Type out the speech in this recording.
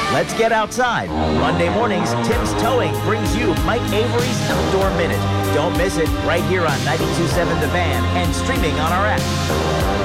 Let's get outside. Monday mornings, Tim's Towing brings you Mike Avery's Outdoor Minute. Don't miss it right here on 92.7 The Van and streaming on our app.